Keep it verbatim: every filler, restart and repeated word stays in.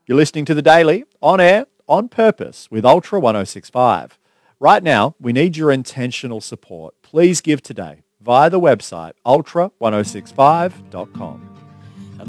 You're listening to The Daily, on air, on purpose, with Ultra one oh six point five. Right now, we need your intentional support. Please give today via the website ultra ten sixty-five dot com.